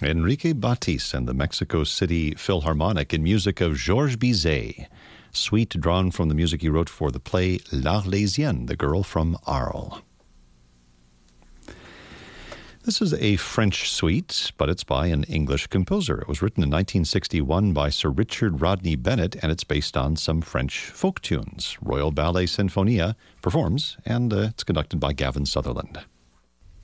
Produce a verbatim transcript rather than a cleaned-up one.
Enrique Batis and the Mexico City Philharmonic in music of Georges Bizet. Suite drawn from the music he wrote for the play L'Arlésienne, The Girl from Arles. This is a French suite, but it's by an English composer. It was written in nineteen sixty-one by Sir Richard Rodney Bennett, and it's based on some French folk tunes. Royal Ballet Sinfonia performs, and uh, it's conducted by Gavin Sutherland.